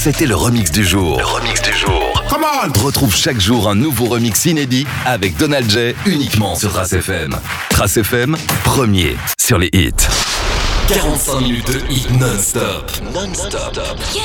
c'était le remix du jour. Come on! Retrouve chaque jour un nouveau remix inédit avec Donald J uniquement sur Trace FM. Trace FM, premier sur les hits. 45 minutes de hits non-stop. Yeah.